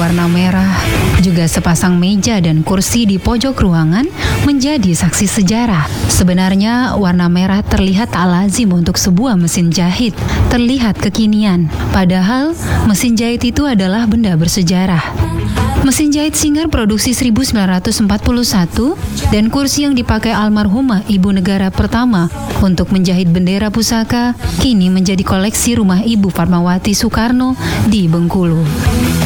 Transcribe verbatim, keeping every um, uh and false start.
berwarna merah, juga sepasang meja dan kursi di pojok ruangan menjadi saksi sejarah. Sebenarnya warna merah terlihat tak lazim untuk sebuah mesin jahit, terlihat kekinian. Padahal mesin jahit itu adalah benda bersejarah. Mesin jahit Singer produksi seribu sembilan ratus empat puluh satu dan kursi yang dipakai almarhumah Ibu Negara pertama untuk menjahit bendera pusaka kini menjadi koleksi rumah Ibu Fatmawati Soekarno di Bengkulu.